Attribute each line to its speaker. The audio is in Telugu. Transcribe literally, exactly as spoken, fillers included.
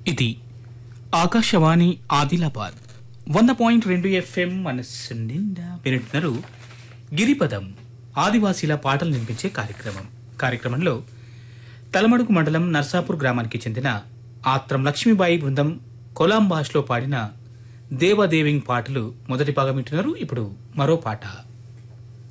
Speaker 1: ఇది ఆకాశవాణి ఆదిలాబాద్ వంద పాయింట్ రెండు ఎఫ్ఎం మనస్సు నిండా వింటున్నారు. గిరిపదం ఆదివాసీల పాటలు వినిపించే కార్యక్రమం. కార్యక్రమంలో తలమడుగు మండలం నర్సాపూర్ గ్రామానికి చెందిన ఆత్రం లక్ష్మీబాయి బృందం కొలాం భాషలో పాడిన దేవదేవింగ్ పాటలు మొదటి భాగం వింటున్నారు. ఇప్పుడు మరో పాట.